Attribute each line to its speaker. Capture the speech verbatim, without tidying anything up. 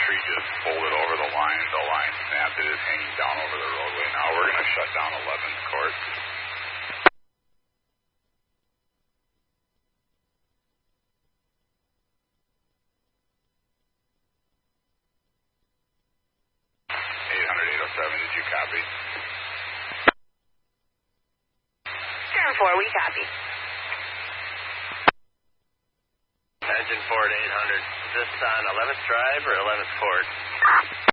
Speaker 1: tree just folded over the line. The line snapped. It is hanging down over the roadway now. We're going to shut down eleventh Court. eight hundred, eight oh seven, did you copy?
Speaker 2: Turn four, we copy.
Speaker 3: Engine four to eight hundred. Is this on eleventh Drive or eleventh Court?